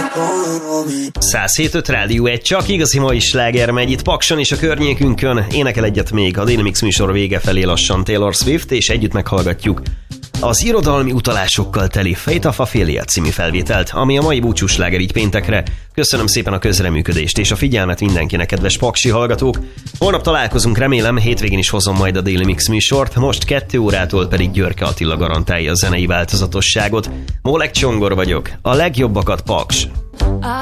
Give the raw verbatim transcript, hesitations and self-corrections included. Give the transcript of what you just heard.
száz hét öt Rádió egy, csak igazi mai sláger megy itt Pakson és a környékünkön. Énekel egyet még a Daily Mix műsor vége felé lassan Taylor Swift, és együtt meghallgatjuk az irodalmi utalásokkal teli Fate of Ophelia című felvételt, ami a mai búcsús sláger így péntekre. Köszönöm szépen a közreműködést és a figyelmet mindenkinek, kedves paksi hallgatók. Holnap találkozunk, remélem, hétvégén is hozom majd a Daily Mix műsort, most kettő órától pedig Györke Attila garantálja a zenei változatosságot. Mólek Csongor vagyok, a legjobbakat, Paks!